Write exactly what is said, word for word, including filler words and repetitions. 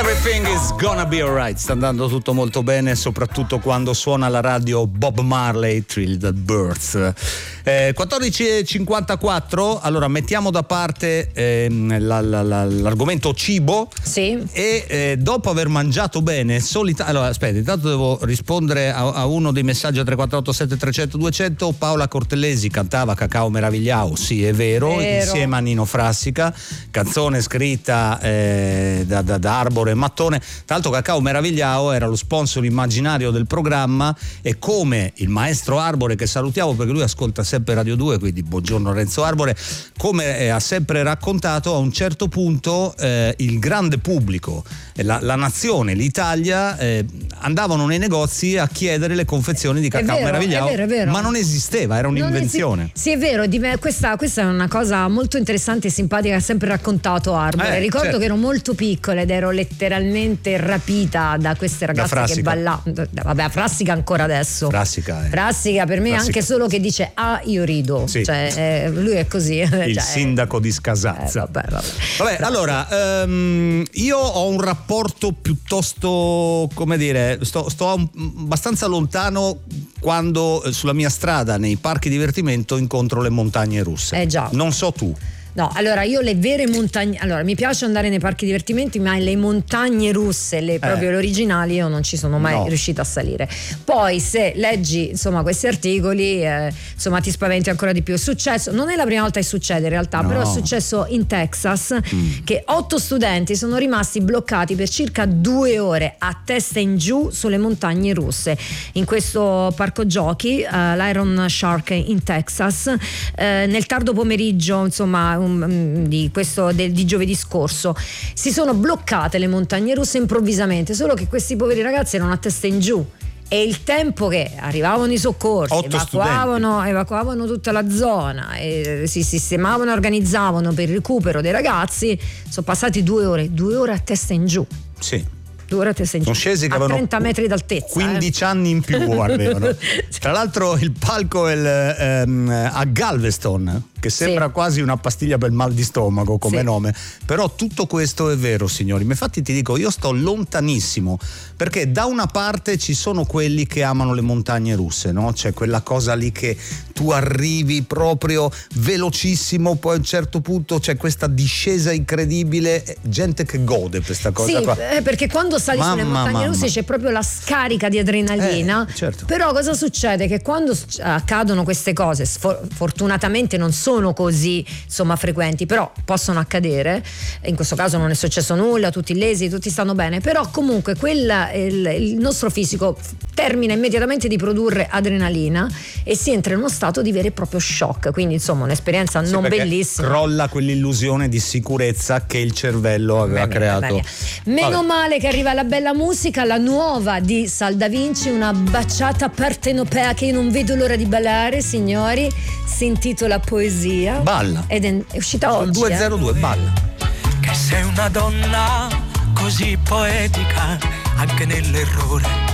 Everything is gonna be alright, sta andando tutto molto bene, soprattutto quando suona alla radio Bob Marley, Thrilled at Birth. Eh, quattordici e cinquantaquattro, allora mettiamo da parte ehm, la, la, la, l'argomento cibo. Sì. E eh, dopo aver mangiato bene, solita- allora aspetta, intanto devo rispondere a, a uno dei messaggi a tre quattro otto sette trecento duecento. Paola Cortellesi cantava Cacao Meravigliao, sì è vero, vero. insieme a Nino Frassica, canzone scritta eh, da, da, da Arbore e Mattone. Tra l'altro Cacao Meravigliao era lo sponsor immaginario del programma, e come il maestro Arbore, che salutiamo perché lui ascolta sempre Radio due, quindi buongiorno Renzo Arbore, come eh, ha sempre raccontato, a un certo punto eh, il grande pubblico, la, la nazione, l'Italia eh, andavano nei negozi a chiedere le confezioni di Cacao vero, Meravigliao, è vero, è vero. ma non esisteva, era un'invenzione. Esi- sì, è vero, di me, questa, questa è una cosa molto interessante e simpatica, ha sempre raccontato Arbore. Eh, Ricordo certo. che ero molto piccola ed ero letteralmente rapita da queste ragazze che ballavano. Vabbè, Frassica ancora adesso. Frassica, eh. Frassica per me Frassica. Anche solo che dice ah io rido, Sì. cioè eh, lui è così. Il cioè, sindaco di Scasazza. eh, vabbè, vabbè. Vabbè, allora, ehm, io ho un rapporto piuttosto, come dire, sto, sto un- abbastanza lontano quando eh, sulla mia strada, nei parchi divertimento, incontro le montagne russe. Eh già. Non so tu. No, allora io le vere montagne, allora mi piace andare nei parchi divertimenti, ma le montagne russe, le proprio le originali, io non ci sono mai No. riuscita a salire. Poi se leggi insomma questi articoli, eh, insomma ti spaventi ancora di più. È successo, non è la prima volta che succede in realtà, No. però è successo in Texas che otto studenti sono rimasti bloccati per circa due ore a testa in giù sulle montagne russe in questo parco giochi, eh, l'Iron Shark in Texas, eh, nel tardo pomeriggio, insomma, um, di questo del, di giovedì scorso. Si sono bloccate le montagne russe improvvisamente, solo che questi poveri ragazzi erano a testa in giù. E il tempo che arrivavano i soccorsi, Otto evacuavano, evacuavano tutta la zona, e si sistemavano e organizzavano per il recupero dei ragazzi, sono passati due ore, due ore a testa in giù. Sì. Due ore a testa in giù. Sono scesi che a avevano trenta metri d'altezza. quindici anni in più avevano. Tra l'altro il palco è il, ehm, a Galveston, che sembra Sì. quasi una pastiglia per il mal di stomaco come Sì. nome, però tutto questo è vero, signori. Infatti ti dico, io sto lontanissimo, perché da una parte ci sono quelli che amano le montagne russe, no? C'è quella cosa lì che tu arrivi proprio velocissimo, poi a un certo punto c'è questa discesa incredibile, gente che gode per questa cosa Sì, qua. eh, perché quando sali Mamma, sulle montagne mamma. russe c'è proprio la scarica di adrenalina. Eh, certo. Però cosa succede? Che quando s- accadono queste cose, sfor- fortunatamente non sono così insomma frequenti, però possono accadere. In questo caso non è successo nulla, tutti illesi, tutti stanno bene, però comunque quella, il, il nostro fisico termina immediatamente di produrre adrenalina e si entra in uno stato di vero e proprio shock, quindi insomma un'esperienza Sì, non perché bellissima. crolla quell'illusione di sicurezza che il cervello aveva Beh, beh, creato. beh, beh. Meno Vabbè. male che arriva la bella musica, la nuova di Sal Da Vinci, una baciata partenopea che io non vedo l'ora di ballare, signori. Si intitola Poesia. Balla. Ed è, è uscita Sul oggi. due zero due, balla. Che sei una donna così poetica, anche nell'errore